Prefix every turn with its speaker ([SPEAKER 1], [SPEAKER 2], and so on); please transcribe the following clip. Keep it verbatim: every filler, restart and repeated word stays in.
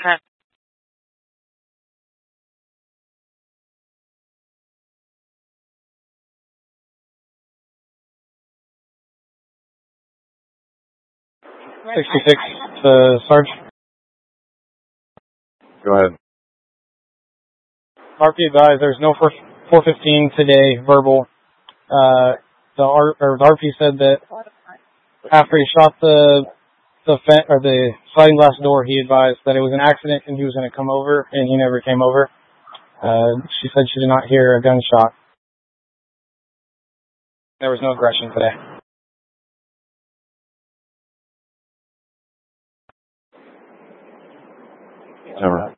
[SPEAKER 1] sixty-six to Sarge.
[SPEAKER 2] Go ahead.
[SPEAKER 1] R P advised there's no four fifteen today, verbal. Uh, the, R, or the R P said that after he shot the the fent, or the sliding glass door, he advised that it was an accident and he was going to come over, and he never came over. Uh, she said she did not hear a gunshot. There was no aggression today.
[SPEAKER 2] Never.